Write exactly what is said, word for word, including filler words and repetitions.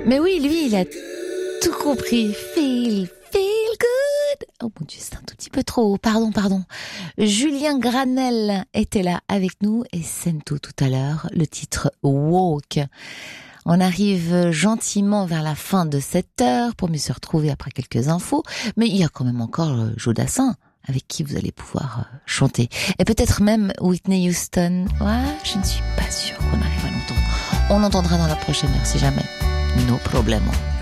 Mais oui, lui, il a tout compris. Feel, feel good. Oh mon Dieu, c'est un tout petit peu trop haut. Pardon, pardon. Julien Granel était là avec nous et Sento tout à l'heure. Le titre Walk. On arrive gentiment vers la fin de cette heure pour mieux se retrouver après quelques infos. Mais il y a quand même encore Joe Dassin avec qui vous allez pouvoir chanter. Et peut-être même Whitney Houston. Ouais, je ne suis pas sûre qu'on arrive à l'entendre. On l'entendra dans la prochaine heure si jamais. No problemo.